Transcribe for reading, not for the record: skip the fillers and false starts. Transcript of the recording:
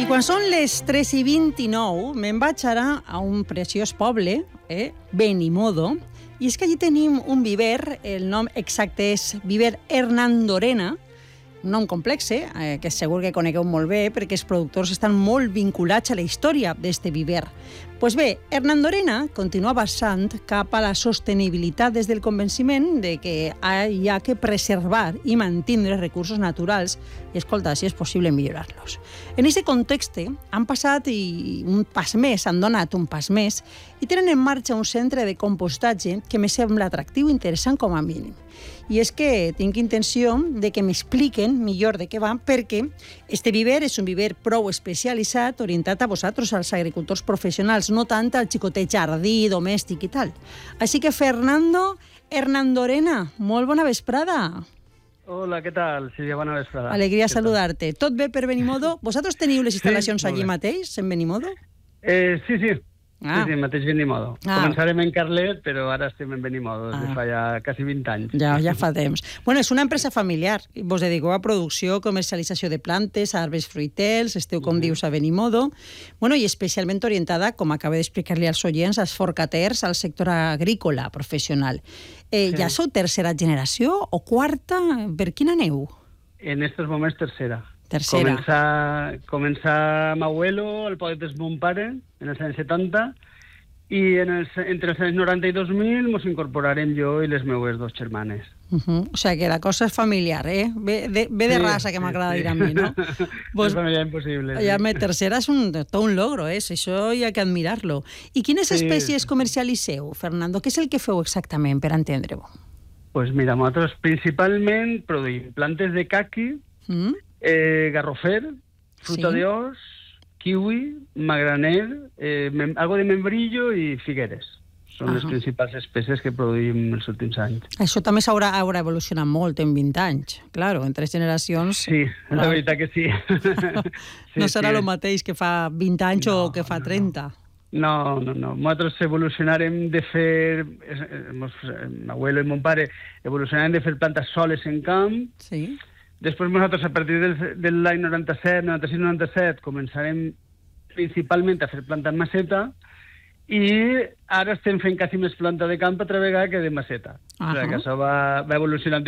I quan són les 3:29, me'n vaig ara a un preciós poble, Benimodo, i és que allí tenim un viver, el nom exacte és Viver Hernandorena, un nom complex, que segur que conegueu molt bé, perquè els productors estan molt vinculats a la història d'este viver. Pues bé, Hernandorena continua avançant cap a la sostenibilitat des del convenciment de que hi ha que preservar i mantenir recursos naturals i, escolta, si és possible, millorar-los. En aquest context han passat un pas més, han donat un pas més i tenen en marxa un centre de compostatge que me sembla atractiu i interessant com a mínim. I és que tinc intenció de que m'expliquen millor de què va, perquè este viver és un viver prou especialitzat, orientat a vosaltres, als agricultors professionals, no tant al xicotet jardí, domèstic i tal. Així que, Fernando Hernandorena, molt bona vesprada. Hola, què tal? Sílvia, bona vesprada. Alegria saludar-te. Tot bé per Benimodo? Vosaltres teniu les instal·lacions allí mateix, en Benimodo? Sí, mateix Benimodo. Començarem en Carlet, però ara estem en Benimodo, des de fa ja quasi 20 anys. Ja fa temps. Bueno, és una empresa familiar. Vos dediqueu a producció, comercialització de plantes, arbres fruiters, esteu, com dius, a Benimodo, i especialment orientada, com acaba d'explicar-li als oients, als forcaters, al sector agrícola professional. Ja sou tercera generació o quarta? Per quina aneu? En estos moments, tercera. Començar amb abuelo, el poetes mon pare, en els anys 70, i entre els anys 90 i 2000 ens incorporarem jo i les meues dos germanes. O sigui que la cosa és familiar, Ve de raça, que m'agrada dir a mi, no? És familiar impossible. Ja, tercera és tot un logro, això hi ha que admirar-lo. I quines espècies comercialitzeu, Fernando? Què és el que feu exactament, per entendre-ho? Doncs mira, nosaltres principalment produïm plantes de caqui, garrofer, fruta de os, kiwi, magraner, algo de membrillo i figueres. Són les principals espècies que produïm els últims anys. Això també haurà evolucionat molt en 20 anys. Claro, en 3 generacions... Sí, la veritat que sí. No serà el mateix que fa 20 anys o que fa 30. No. Nosaltres evolucionarem de fer... L'abuelo i mon pare evolucionarem de fer plantes soles en camp. Sí. Després nosaltres, a partir de l'any 97, 96-97, començarem principalment a fer planta en maceta i ara estem fent quasi més planta de camp altra vegada que de maceta. O sigui que això va evolucionant